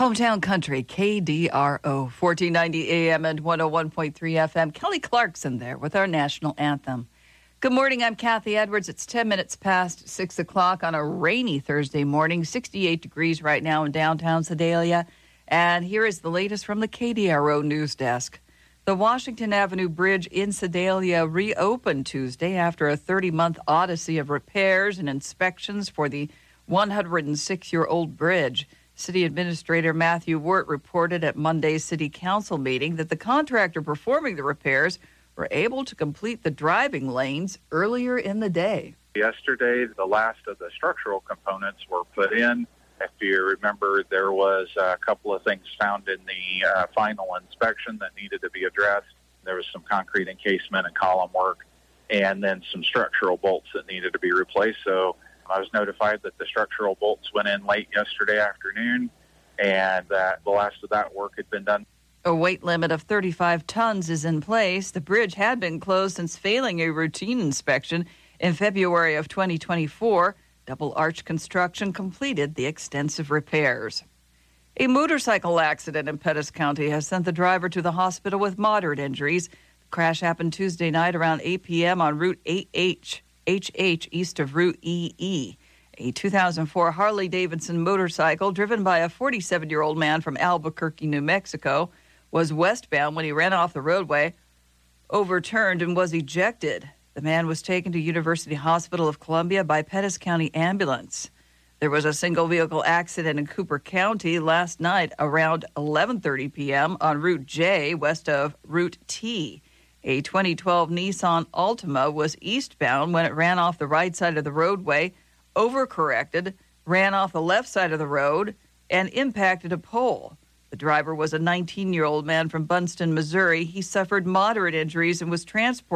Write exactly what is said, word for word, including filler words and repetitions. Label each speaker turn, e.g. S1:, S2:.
S1: Hometown Country, K D R O, fourteen ninety A M and one oh one point three F M. Kelly Clarkson there with our national anthem. Good morning, I'm Kathy Edwards. It's ten minutes past six o'clock on a rainy Thursday morning, sixty-eight degrees right now in downtown Sedalia. And here is the latest from the K D R O news desk. The Washington Avenue Bridge in Sedalia reopened Tuesday after a thirty-month odyssey of repairs and inspections for the one hundred six-year-old bridge. City Administrator Matthew Wirt reported at Monday's City Council meeting that the contractor performing the repairs were able to complete the driving lanes earlier in the day.
S2: Yesterday, the last of the structural components were put in. If you remember, there was a couple of things found in the uh, final inspection that needed to be addressed. There was some concrete encasement and column work, and then some structural bolts that needed to be replaced. So I was notified that the structural bolts went in late yesterday afternoon, and that the last of that work had been done.
S1: A weight limit of thirty-five tons is in place. The bridge had been closed since failing a routine inspection in February of twenty twenty-four. Double arch construction completed the extensive repairs. A motorcycle accident in Pettis County has sent the driver to the hospital with moderate injuries. The crash happened Tuesday night around eight p.m. on Route eight H. H H east of Route E E. A two thousand four Harley-Davidson motorcycle driven by a forty-seven-year-old man from Albuquerque, New Mexico, was westbound when he ran off the roadway, overturned, and was ejected. The man was taken to University Hospital of Columbia by Pettis County Ambulance. There was a single-vehicle accident in Cooper County last night around eleven thirty p.m. on Route J west of Route T. A twenty twelve Nissan Altima was eastbound when it ran off the right side of the roadway, overcorrected, ran off the left side of the road, and impacted a pole. The driver was a nineteen-year-old man from Bunston, Missouri. He suffered moderate injuries and was transported